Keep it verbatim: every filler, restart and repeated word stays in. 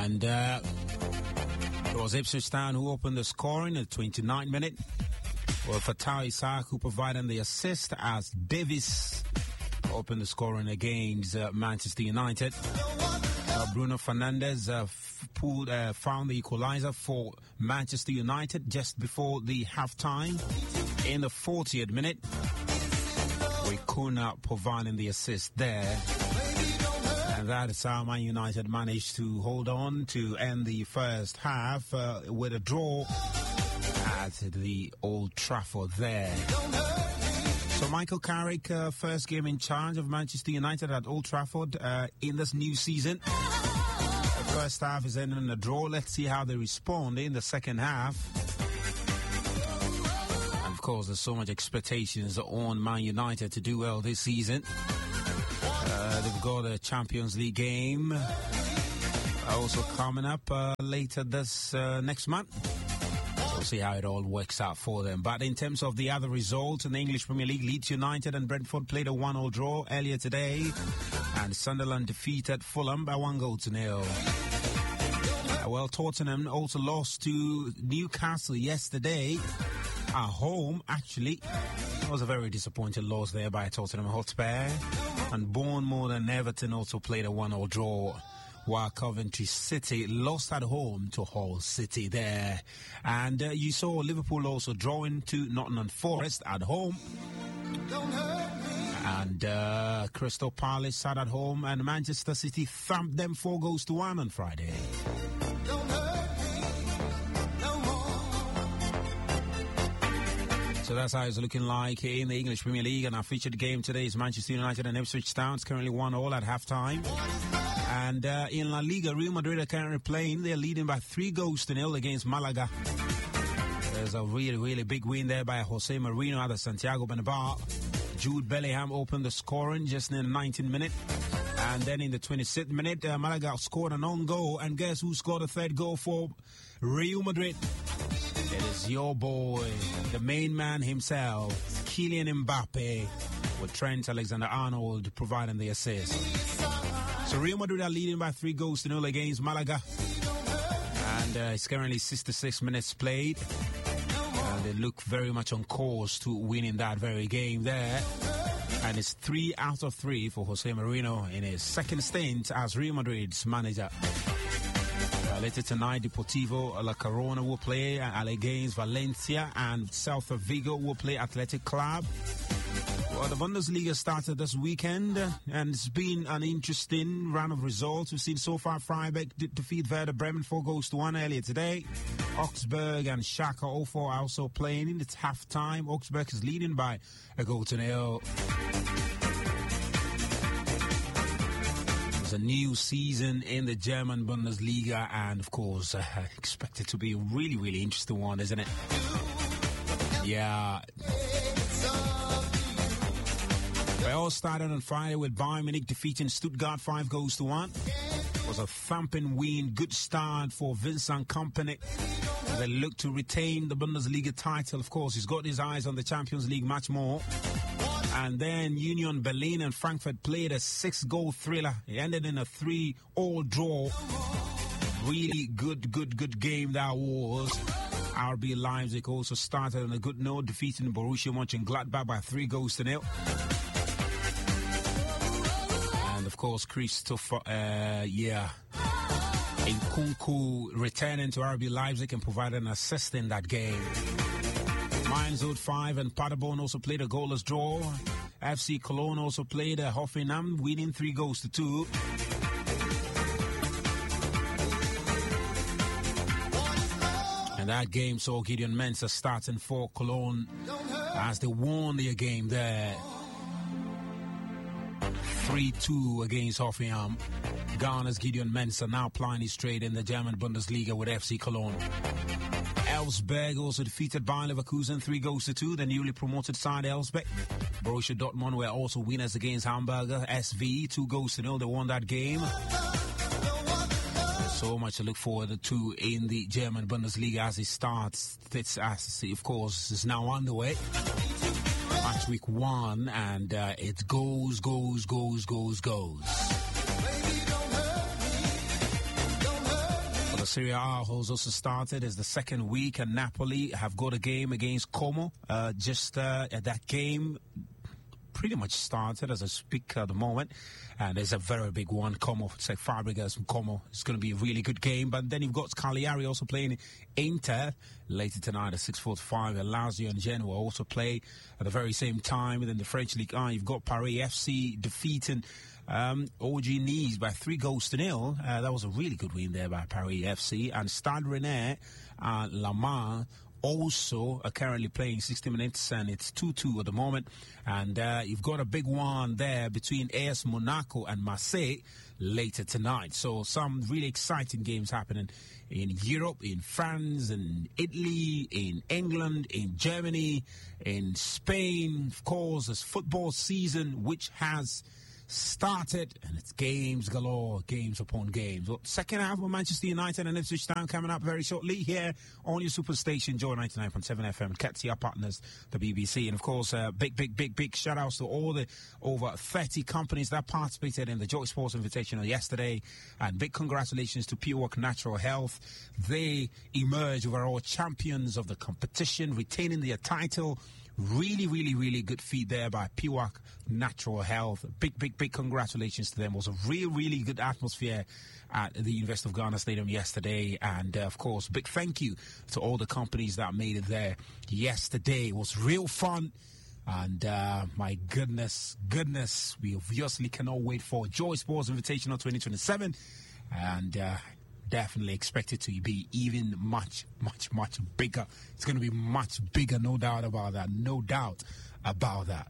And uh, it was Ipswich Town who opened the scoring at the twenty-ninth minute. Well, Fatai Isaac who provided the assist as Davis opened the scoring against uh, Manchester United. Uh, Bruno Fernandes uh, f- pulled, uh, found the equalizer for Manchester United just before the half-time. In the fortieth minute, we could not provide the assist there. And that is how Man United managed to hold on to end the first half uh, with a draw at the Old Trafford there. So Michael Carrick, uh, first game in charge of Manchester United at Old Trafford uh, in this new season. The first half is ending in a draw. Let's see how they respond in the second half. And of course, there's so much expectations on Man United to do well this season. Uh, they've got a Champions League game also coming up uh, later this uh, next month. We'll see how it all works out for them. But in terms of the other results in the English Premier League, Leeds United and Brentford played a one all draw earlier today, and Sunderland defeated Fulham by one goal to nil. Uh, well, Tottenham also lost to Newcastle yesterday at home, actually. It was a very disappointing loss there by Tottenham Hotspur. And Bournemouth and Everton also played a one all draw, while Coventry City lost at home to Hull City there. And uh, you saw Liverpool also drawing to Nottingham Forest at home. And uh, Crystal Palace sat at home, and Manchester City thumped them four goals to one on Friday. So that's how it's looking like in the English Premier League. And our featured game today is Manchester United and Ipswich Town. It's currently one all at halftime. And uh, in La Liga, Real Madrid are currently playing. They're leading by three goals to nil against Malaga. There's a really, really big win there by Jose Mourinho at the Santiago Bernabeu. Jude Bellingham opened the scoring just in the nineteenth minute. And then in the twenty-sixth minute, uh, Malaga scored an own goal. And guess who scored a third goal for Real Madrid? It is your boy, the main man himself, Kylian Mbappe, with Trent Alexander-Arnold providing the assist. So Real Madrid are leading by three goals to nil against Malaga. And uh, it's currently sixty-six minutes played. And they look very much on course to winning that very game there. And it's three out of three for Jose Mourinho in his second stint as Real Madrid's manager. Uh, later tonight, Deportivo La Corona will play uh, against Valencia, and Celta Vigo will play Athletic Club. Well, the Bundesliga started this weekend, and it's been an interesting round of results. We've seen so far Freiburg defeat Werder Bremen four goals to one earlier today. Augsburg and Schalke oh four are also playing. It's half-time. Augsburg is leading by a goal to nil. It's a new season in the German Bundesliga, and of course, uh, expected to be a really, really interesting one, isn't it? Yeah. They all started on Friday with Bayern Munich defeating Stuttgart five goals to one. It was a thumping win, good start for Vincent Kompany. They look to retain the Bundesliga title. Of course, he's got his eyes on the Champions League much more. And then Union Berlin and Frankfurt played a six-goal thriller. It ended in a three-all draw. Really good, good, good game that was. R B Leipzig also started on a good note, defeating Borussia Mönchengladbach by three goals to nil. And of course, Christopher, uh, yeah, Nkunku returning to R B Leipzig and providing an assist in that game. Mainz oh five and Paderborn also played a goalless draw. F C Cologne also played a Hoffenheim, winning three goals to two. And that game saw Gideon Mensah starting for Cologne as they won their game there. three two against Hoffenheim. Ghana's Gideon Mensah now plying his trade in the German Bundesliga with F C Cologne. Elfsberg also defeated Bayer Leverkusen three goals to two, the newly promoted side Elfsberg. Borussia Dortmund were also winners against Hamburger S V, two goals to nil. They won that game. So much to look forward to in the German Bundesliga as it starts. It's, as of course, is now underway. Match week one, and uh, it goes, goes, goes, goes, goes. the Serie A has also started. It's the second week, and Napoli have got a game against Como. Uh, just uh, that game pretty much started as I speak at the moment, and it's a very big one. Como, it's like Fabregas from Como. It's going to be a really good game. But then you've got Cagliari also playing Inter later tonight at six forty-five. And Lazio and Genoa also play at the very same time. And then the French League one, you've got Paris F C defeating Um, O G Nice by three goals to nil. Uh, that was a really good win there by Paris F C. And Stade Rennais and Le Mans also are currently playing sixty minutes, and it's two two at the moment. And uh, you've got a big one there between A S Monaco and Marseille later tonight. So some really exciting games happening in Europe, in France, in Italy, in England, in Germany, in Spain. Of course, it's football season, which has started, and it's games galore, games upon games. Well, second half of Manchester United and Ipswich Town coming up very shortly here on your superstation, Joy ninety-nine point seven F M, Catchy, our partners, the B B C. And of course, uh, big, big, big, big shout outs to all the over thirty companies that participated in the Joy Sports Invitational yesterday. And big congratulations to P W A C Natural Health. They emerged overall champions of the competition, retaining their title. Really, really, really good feat there by P W A C Natural Health. Big, big, big congratulations to them. It was a real, really good atmosphere at the University of Ghana Stadium yesterday. And, uh, of course, big thank you to all the companies that made it there yesterday. It was real fun. And, uh, my goodness, goodness, we obviously cannot wait for Joy Sports Invitational twenty twenty-seven. And, uh, definitely expect it to be even much, much, much bigger. It's going to be much bigger, no doubt about that. No doubt about that.